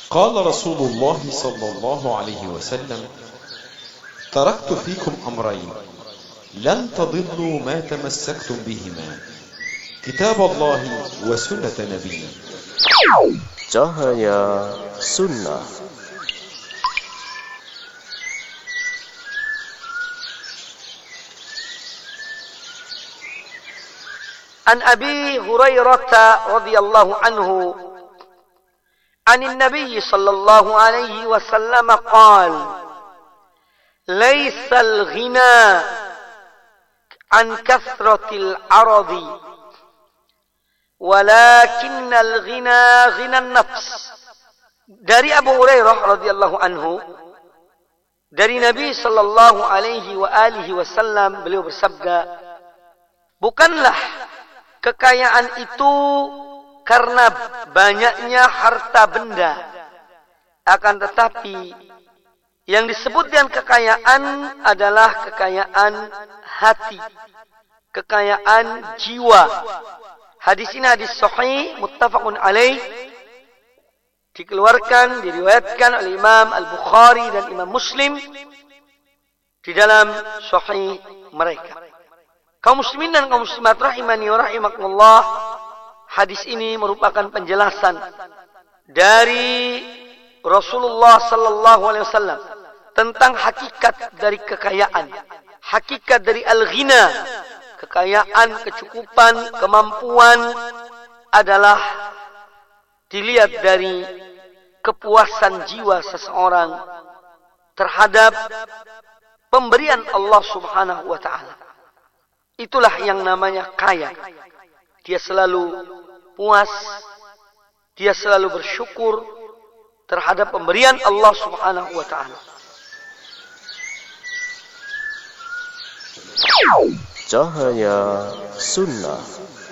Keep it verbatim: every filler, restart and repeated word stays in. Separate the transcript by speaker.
Speaker 1: قال رسول الله صلى الله عليه وسلم: تركت فيكم أمرين لن تضلوا ما تمسكتم بهما، كتاب الله وسنة نبيه.
Speaker 2: Cahaya Sunnah.
Speaker 3: An Abi Hurairah radhiyallahu anhu عن النبي صلى الله عليه وسلم قال: ليس الغنى عن كثرة العرض ولكن الغنى غنى النفس. Dari Abu Hurairah radhiyallahu anhu, dari Nabi sallallahu alaihi wa alihi wasallam, beliau bersabda, bukanlah kekayaan itu karena banyaknya harta benda, akan tetapi yang disebut dengan kekayaan adalah kekayaan hati, kekayaan jiwa. Hadis ini hadis sahih muttafaqun alaih, dikeluarkan, diriwayatkan oleh Imam Al-Bukhari dan Imam Muslim di dalam sahih mereka. Kaum muslimin dan kaum muslimat rahimani wa rahimakumullah, hadis ini merupakan penjelasan dari Rasulullah sallallahu alaihi wasallam tentang hakikat dari kekayaan, hakikat dari al-ghina. Kekayaan, kecukupan, kemampuan adalah dilihat dari kepuasan jiwa seseorang terhadap pemberian Allah Subhanahu wa taala. Itulah yang namanya kaya. Dia selalu puas, dia selalu bersyukur terhadap pemberian Allah Subhanahu wa taala.
Speaker 2: Cahaya Sunnah.